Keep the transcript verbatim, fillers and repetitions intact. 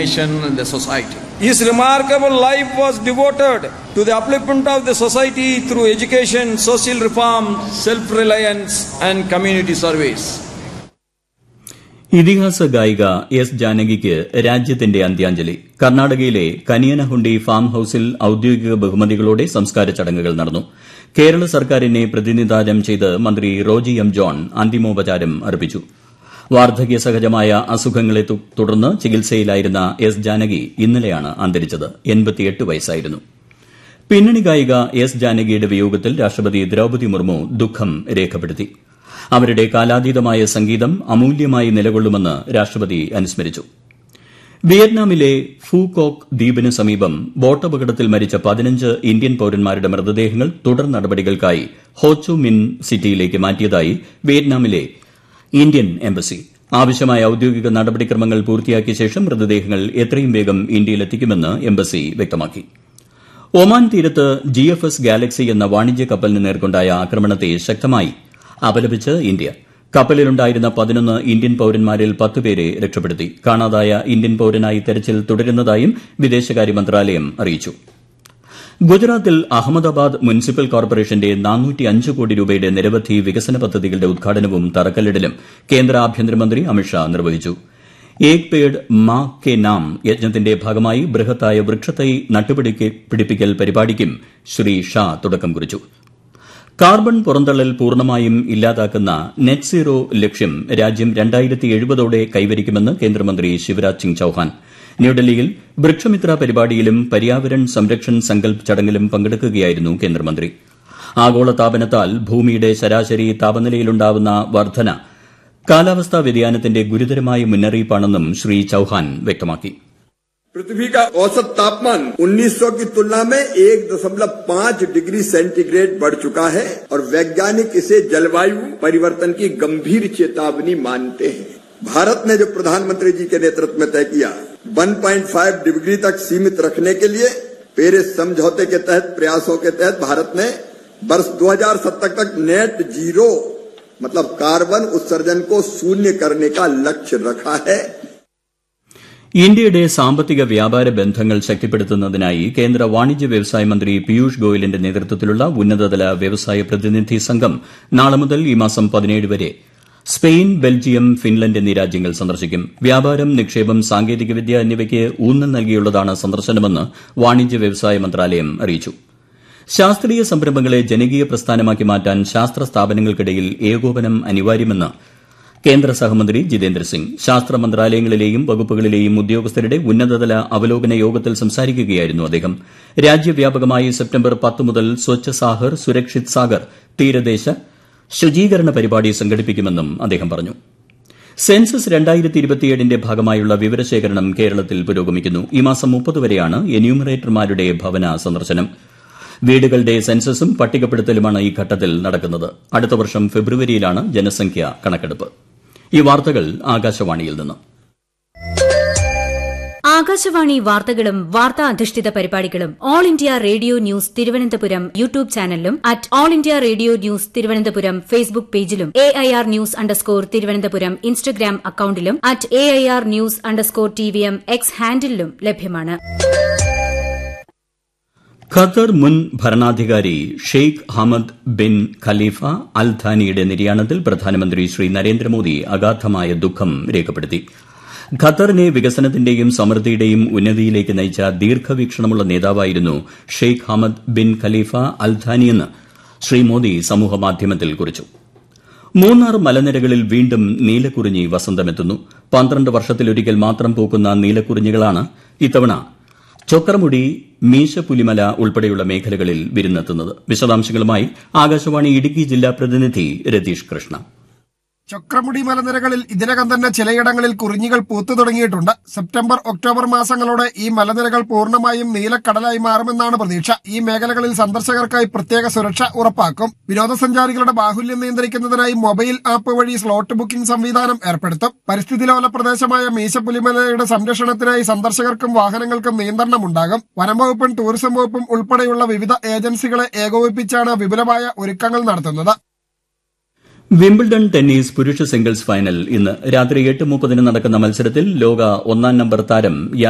nation and the society. His remarkable life was devoted to the upliftment of the society through education, social reform, self-reliance, and community service. ഇതിഹാസ ഗായിക S ജാനകിക്ക് രാജ്യത്തിന്റെ അന്ത്യാഞ്ജലി. കർണാടകയിലെ കനിയനഹുണ്ടി farm ഹൌസിൽ ഔദ്യോഗിക ബഹുമതികളോടെ സംസ്കാര ചടങ്ങുകൾ നടന്നു. കേരള സർക്കാരിനെ പ്രതിനിധാനം ചെയ്ത് മന്ത്രി റോജി എം ജോൺ അന്തിമോപചാരം അർപ്പിച്ചു. വാർദ്ധക്യ സഹജമായ അസുഖങ്ങളെ തുടർന്ന് ചികിത്സയിലായിരുന്ന എസ് ജാനകി ഇന്നലെയാണ് അന്തരിച്ചത്. എൺപത്തിയെട്ട് വയസ്സായിരുന്നു. പിന്നണി ഗായിക എസ് ജാനകിയുടെ വിയോഗത്തിൽ രാഷ്ട്രപതി ദ്രൌപദി മുർമു ദുഃഖം രേഖപ്പെടുത്തി. അവരുടെ കാലാതീതമായ സംഗീതം അമൂല്യമായി നിലകൊള്ളുമെന്ന് രാഷ്ട്രപതി അനുസ്മരിച്ചു. വിയറ്റ്നാമിലെ ഫൂകോക്ക് ദ്വീപിന് സമീപം ബോട്ടപകടത്തിൽ മരിച്ച പതിനഞ്ച് ഇന്ത്യൻ പൌരന്മാരുടെ മൃതദേഹങ്ങൾ തുടർ നടപടികൾക്കായി ഹോച്ചു മിൻ സിറ്റിയിലേക്ക് മാറ്റിയതായി വിയറ്റ്നാമിലെ ഇന്ത്യൻ എംബസി. ആവശ്യമായ ഔദ്യോഗിക നടപടിക്രമങ്ങൾ പൂർത്തിയാക്കിയ ശേഷം മൃതദേഹങ്ങൾ എത്രയും വേഗം ഇന്ത്യയിലെത്തിക്കുമെന്ന് എംബസി വ്യക്തമാക്കി. ഒമാൻ തീരത്ത് ജി എഫ് എസ് ഗാലക്സി എന്ന വാണിജ്യ കപ്പലിന് നേർക്കൊണ്ടായ ആക്രമണത്തെ ശക്തമായി അപലപിച്ച് ഇന്ത്യ. കപ്പലിലുണ്ടായിരുന്ന പതിനൊന്ന് ഇന്ത്യൻ പൌരന്മാരിൽ പത്തുപേരെ രക്ഷപ്പെടുത്തി. കാണാതായ ഇന്ത്യൻ പൌരനായി തെരച്ചിൽ തുടരുന്നതായും വിദേശകാര്യ മന്ത്രാലയം അറിയിച്ചു. ഗുജറാത്തിൽ അഹമ്മദാബാദ് മുനിസിപ്പൽ കോർപ്പറേഷന്റെ നാനൂറ്റിയഞ്ച് കോടി രൂപയുടെ നിരവധി വികസന പദ്ധതികളുടെ ഉദ്ഘാടനവും തറക്കല്ലിടലും കേന്ദ്ര ആഭ്യന്തരമന്ത്രി അമിത്ഷാ നിർവഹിച്ചു. ഏക് പേഡ് മാ കെ നാം യജ്ഞത്തിന്റെ ഭാഗമായി ബൃഹത്തായ വൃക്ഷത്തൈ നട്ടുപിടിപ്പിക്കൽ പരിപാടിക്കും ശ്രീ ഷാ തുടക്കം കുറിച്ചു. കാർബൺ പുറന്തള്ളൽ പൂർണ്ണമായും ഇല്ലാതാക്കുന്ന നെറ്റ് സീറോ ലക്ഷ്യം രാജ്യം രണ്ടായിരത്തി എഴുപതോടെ കൈവരിക്കുമെന്ന് കേന്ദ്രമന്ത്രി ശിവരാജ് സിംഗ് ചൌഹാൻ. ന്യൂഡൽഹിയിൽ വൃക്ഷമിത്ര പരിപാടിയിലും പര്യാവരൺ സംരക്ഷൺ സങ്കൽപ് ചടങ്ങിലും പങ്കെടുക്കുകയായിരുന്നു കേന്ദ്രമന്ത്രി. ആഗോളതാപനത്താൽ ഭൂമിയുടെ ശരാശരി താപനിലയിലുണ്ടാവുന്ന വർധന കാലാവസ്ഥാ വ്യതിയാനത്തിന്റെ ഗുരുതരമായ മുന്നറിയിപ്പാണെന്നും ശ്രീ ചൌഹാൻ വ്യക്തമാക്കി. पृथ्वी का औसत तापमान उन्नीस सौ की तुलना में एक दशमलव पांच डिग्री सेंटीग्रेड बढ़ चुका है और वैज्ञानिक इसे जलवायु परिवर्तन की गंभीर चेतावनी मानते हैं. भारत ने जो प्रधानमंत्री जी के नेतृत्व में तय किया एक पॉइंट पांच डिग्री तक सीमित रखने के लिए पेरिस समझौते के तहत प्रयासों के तहत भारत ने वर्ष दो हज़ार सत्तर तक नेट जीरो मतलब कार्बन उत्सर्जन को शून्य करने का लक्ष्य रखा है. ഇന്ത്യയുടെ സാമ്പത്തിക വ്യാപാര ബന്ധങ്ങൾ ശക്തിപ്പെടുത്തുന്നതിനായി കേന്ദ്ര വാണിജ്യ വ്യവസായ മന്ത്രി പീയൂഷ് ഗോയലിന്റെ നേതൃത്വത്തിലുള്ള ഉന്നതതല വ്യവസായ പ്രതിനിധി സംഘം നാളെ മുതൽ ഈ മാസം പതിനേഴ് വരെ സ്പെയിൻ, ബെൽജിയം, ഫിൻലൻഡ് എന്നീ രാജ്യങ്ങൾ സന്ദർശിക്കും. വ്യാപാരം, നിക്ഷേപം, സാങ്കേതികവിദ്യ എന്നിവയ്ക്ക് ഊന്നൽ നൽകിയുള്ളതാണ് സന്ദർശനമെന്ന് വാണിജ്യ വ്യവസായ മന്ത്രാലയം അറിയിച്ചു. ശാസ്ത്രീയ സംരംഭങ്ങളെ ജനകീയ പ്രസ്ഥാനമാക്കി മാറ്റാൻ ശാസ്ത്ര സ്ഥാപനങ്ങൾക്കിടയിൽ ഏകോപനം അനിവാര്യമെന്ന് കേന്ദ്ര സഹമന്ത്രി ജിതേന്ദ്ര സിംഗ്. ശാസ്ത്ര മന്ത്രാലയങ്ങളിലെയും വകുപ്പുകളിലെയും ഉദ്യോഗസ്ഥരുടെ ഉന്നതതല അവലോകന യോഗത്തിൽ സംസാരിക്കുകയായിരുന്നു അദ്ദേഹം. രാജ്യവ്യാപകമായി സെപ്റ്റംബർ പത്ത് മുതൽ സ്വച്ഛ് സാഗർ സുരക്ഷിത് സാഗർ തീരദേശ ശുചീകരണ പരിപാടി സംഘടിപ്പിക്കുമെന്നും അദ്ദേഹം പറഞ്ഞു. സെൻസസ് രണ്ടായിരത്തി ഇരുപത്തിയേഴിന്റെ ഭാഗമായുള്ള വിവരശേഖരണം കേരളത്തിൽ പുരോഗമിക്കുന്നു. ഈ മാസം മുപ്പത് വരെയാണ് എന്യൂമറേറ്റർമാരുടെ ഭവന സന്ദർശനം. വീടുകളുടെ സെൻസസും പട്ടികപ്പെടുത്തലുമാണ് ഈ ഘട്ടത്തിൽ നടക്കുന്നത്. അടുത്ത വർഷം ഫെബ്രുവരിയിലാണ് ജനസംഖ്യാ കണക്കെടുപ്പ്. ഈ വാർത്തകൾ ആകാശവാണിയിൽ നിന്ന്. ആകാശവാണി വാർത്തകളും വാർത്താ അധിഷ്ഠിത പരിപാടികളും all India radio news Thiruvananthapuram YouTube ചാനലിലും at all India radio news Thiruvananthapuram Facebook പേജിലും A I R news underscore Thiruvananthapuram Instagram അക്കൌണ്ടിലും at A I R news underscore T V M X ഹാൻഡിലും ലഭ്യമാണ്. ഖത്തർ മുൻ ഭരണാധികാരി ഷെയ്ഖ് ഹമദ് ബിൻ ഖലീഫ അൽ ഥാനിയുടെ നിര്യാണത്തിൽ പ്രധാനമന്ത്രി ശ്രീ നരേന്ദ്രമോദി അഗാധമായ ദുഃഖം രേഖപ്പെടുത്തി. ഖത്തറിനെ വികസനത്തിന്റെയും സമൃദ്ധിയുടെയും ഉന്നതിയിലേക്ക് നയിച്ച ദീർഘവീക്ഷണമുള്ള നേതാവായിരുന്നു ഷെയ്ഖ് ഹമദ് ബിൻ ഖലീഫ അൽ ഥാനിയെന്ന് ശ്രീ മോദി സമൂഹമാധ്യമത്തിൽ കുറിച്ചു. മൂന്നാർ മലനിരകളിൽ വീണ്ടും നീലക്കുറിഞ്ഞി വസന്തമെത്തുന്നു. പന്ത്രണ്ട് വർഷത്തിലൊരിക്കൽ മാത്രം പൂക്കുന്ന നീലക്കുറിഞ്ഞികളാണ് ഇത്തവണ ചൊക്രമുടി, മീശപ്പുലിമല ഉൾപ്പെടെയുള്ള മേഖലകളിൽ വിരുന്നെത്തുന്നത്. വിശദാംശങ്ങളുമായി ആകാശവാണി ഇടുക്കി ജില്ലാ പ്രതിനിധി രതീഷ് കൃഷ്ണ. ചൊക്രമുടി മലനിരകളിൽ ഇതിനകം തന്നെ ചിലയിടങ്ങളിൽ കുറിഞ്ഞികൾ പൂത്തു തുടങ്ങിയിട്ടുണ്ട്. സെപ്റ്റംബർ, ഒക്ടോബർ മാസങ്ങളോടെ ഈ മലനിരകൾ പൂർണ്ണമായും നീലക്കടലായി മാറുമെന്നാണ് പ്രതീക്ഷ. ഈ മേഖലകളിൽ സന്ദർശകർക്കായി പ്രത്യേക സുരക്ഷ ഉറപ്പാക്കും. വിനോദസഞ്ചാരികളുടെ ബാഹുല്യം നിയന്ത്രിക്കുന്നതിനായി മൊബൈൽ ആപ്പ് വഴി സ്ലോട്ട് ബുക്കിംഗ് സംവിധാനം ഏർപ്പെടുത്തും. പരിസ്ഥിതിലോല പ്രദേശമായ മീശപ്പുലിമലയുടെ സംരക്ഷണത്തിനായി സന്ദർശകർക്കും വാഹനങ്ങൾക്കും നിയന്ത്രണമുണ്ടാകും. വനംവകുപ്പും ടൂറിസം വകുപ്പും ഉൾപ്പെടെയുള്ള വിവിധ ഏജൻസികളെ ഏകോപിപ്പിച്ചാണ് വിപുലമായ ഒരുക്കങ്ങൾ നടത്തുന്നത്. വിംബിൾഡൺ ടെന്നീസ് പുരുഷ സിംഗിൾസ് ഫൈനൽ ഇന്ന് രാത്രി എട്ട് മുപ്പതിന് നടക്കുന്ന മത്സരത്തിൽ ലോക ഒന്നാം നമ്പർ താരം